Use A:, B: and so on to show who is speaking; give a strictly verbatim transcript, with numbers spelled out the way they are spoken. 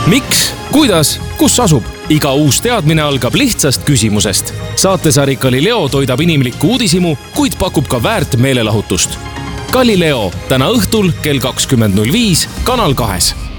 A: Miks, kuidas, kus asub? Iga uus teadmine algab lihtsast küsimusest. Saatesari Galileo toidab inimlikku uudisimu, kuid pakub ka väärt meelelahutust. Galileo täna õhtul kell kakskümmend null viis Kanal kahes.